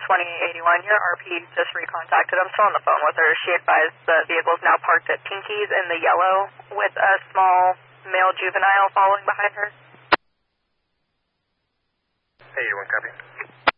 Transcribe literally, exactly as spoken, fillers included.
twenty eighty-one, your R P just recontacted. I'm still on the phone with her. She advised the vehicle is now parked at Pinky's in the yellow with a small male juvenile following behind her. Hey, you want copy?